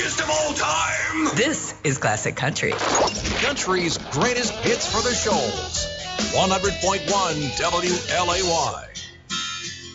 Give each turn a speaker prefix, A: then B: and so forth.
A: greatest of all time.
B: This is Classic Country.
C: Country's greatest hits for the shoals. 100.1 WLAY.